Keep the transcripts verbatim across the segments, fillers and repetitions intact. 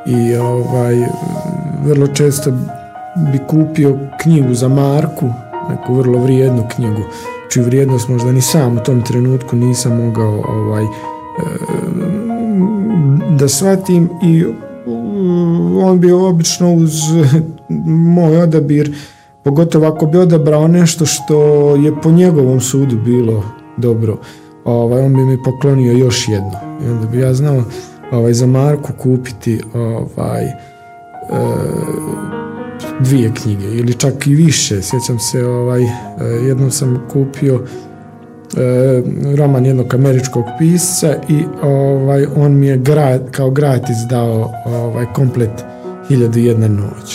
i ovaj, vrlo često bi kupio knjigu za marku, neku vrlo vrijednu knjigu, čiju vrijednost možda ni sam u tom trenutku nisam mogao ovaj, da shvatim, i on bi obično uz moj odabir, pogotovo ako bi odabrao nešto što je po njegovom sudu bilo dobro, ovaj, on bi mi poklonio još jedno. I onda bi ja znao ovaj, za marku kupiti ovaj, e, dvije knjige ili čak i više. Sjećam se, ovaj, jednom sam kupio e, roman jednog američkog pisca i ovaj, on mi je gra, kao gratis dao ovaj, komplet Hiljadu i jedna noć.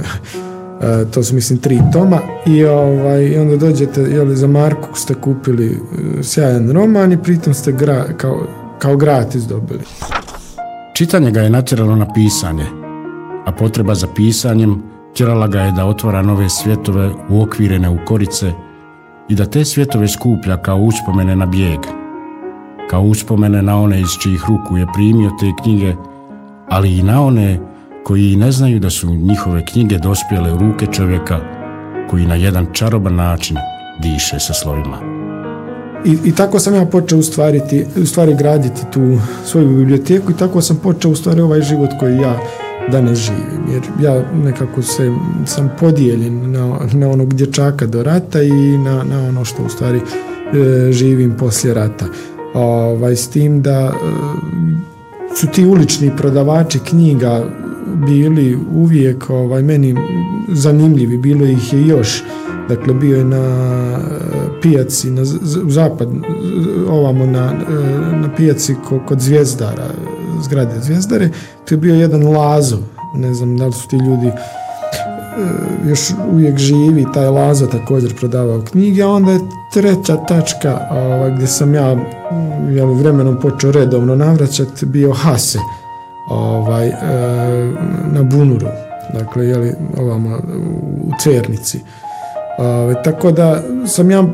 E, to su mislim tri toma i ovaj, onda dođete, jeli, za marku ste kupili e, sjajan roman i pritom ste gra, kao, kao gratis dobili. Čitanje ga je natjeralo na pisanje, a potreba za pisanjem tjerala ga je da otvara nove svjetove uokvirene u korice i da te svjetove skuplja kao uspomene na bijeg, kao uspomene na one iz čijih ruku je primio te knjige, ali i na one koji ne znaju da su njihove knjige dospjele u ruke čovjeka koji na jedan čaroban način diše sa slovima. I, i tako sam ja počeo u stvari, u stvari graditi tu svoju biblioteku i tako sam počeo u stvari ovaj život koji ja danas živim. Jer ja nekako se, sam podijeljen na, na onog dječaka do rata i na, na ono što u stvari e, živim poslije rata. Ovaj, s tim da e, su ti ulični prodavači knjiga bili uvijek ovaj, meni zanimljivi, bilo ih je još. Dakle, bio je na pijaci, na, u zapad, ovamo na, na pijaci kod Zvijezdara, zgrade Zvijezdare, to je bio jedan Lazo, ne znam da li su ti ljudi još uvijek živi, taj Lazo također prodavao knjige, a onda je treća tačka ovaj, gdje sam ja jel, vremenom počeo redovno navraćati, bio Hase, ovaj, na Bunuru, dakle, jeli, ovamo u Cernici. Ove, tako da sam ja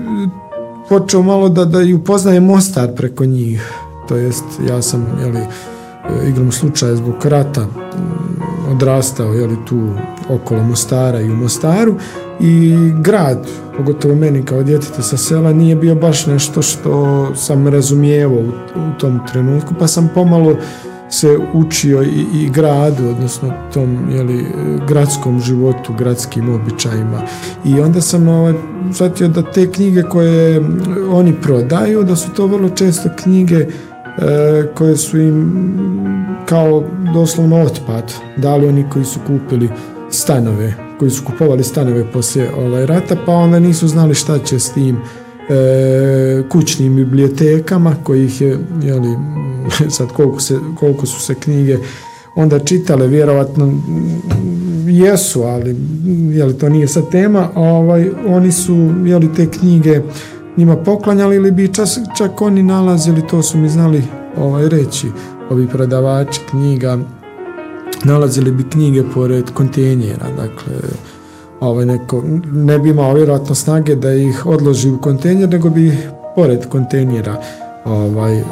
počeo malo da, da i upoznajem Mostar preko njih, to jest ja sam, jeli, igrom slučaja zbog rata odrastao, jeli, tu okolo Mostara i u Mostaru, i grad, pogotovo meni kao djeteta sa sela, nije bio baš nešto što sam razumijevao u, u tom trenutku, pa sam pomalo se učio i, i gradu, odnosno tom, jeli, gradskom životu, gradskim običajima. I onda sam ovaj, shvatio da te knjige koje oni prodaju, da su to vrlo često knjige e, koje su im kao doslovno otpad dali oni koji su kupili stanove, koji su kupovali stanove poslije ovaj, rata, pa onda nisu znali šta će s tim e, kućnim bibliotekama, kojih je, jeli, sad koliko, se, koliko su se knjige onda čitale, vjerovatno jesu, ali jeli, to nije sad tema, ovaj, oni su, jeli, te knjige njima poklanjali ili bi čas, čak oni nalazili, to su mi znali ovaj, reći, ovi prodavači knjiga, nalazili bi knjige pored kontejnera, dakle, ovaj, neko, ne bi imao vjerojatno snage da ih odloži u kontejner, nego bi ih pored kontejnera ovaj, e,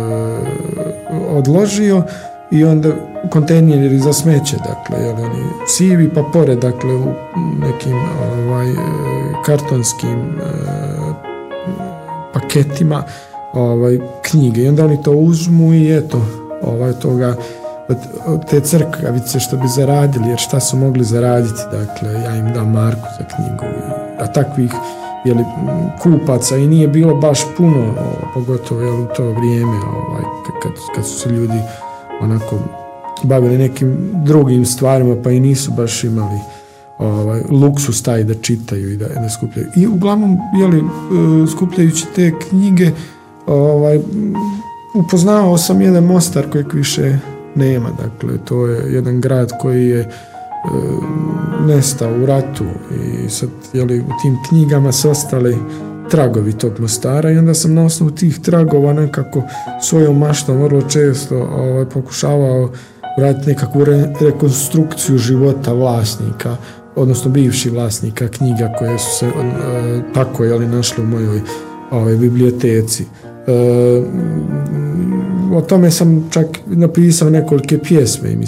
odložio i onda kontejneri za smeće, dakle, jel, oni sivi, pa pored, dakle, u nekim ovaj, kartonskim e, paketima ovaj, knjige, i onda oni to uzmu i eto, ovaj, toga, te crkavice što bi zaradili, jer šta su mogli zaraditi, dakle, ja im dam marku za knjigu, a takvih, jeli, kupaca i nije bilo baš puno, pogotovo, jel, u to vrijeme, ovaj, kad, kad su se ljudi onako bavili nekim drugim stvarima, pa i nisu baš imali ovaj, luksus taj da čitaju i da, da skupljaju. I uglavnom, jeli, skupljajući te knjige, ovaj, upoznao sam jedan Mostar kojeg više nema, dakle, to je jedan grad koji je e, nestao u ratu i sad, jeli, u tim knjigama su ostali tragovi tog Mostara i onda sam na osnovu tih tragova nekako svojom maštom vrlo često ovaj, pokušavao vratiti nekakvu re, rekonstrukciju života vlasnika, odnosno bivših vlasnika knjiga koje su se e, tako, jeli, našle u mojoj ovaj, biblioteci. E, o tome sam čak napisao nekolike pjesme.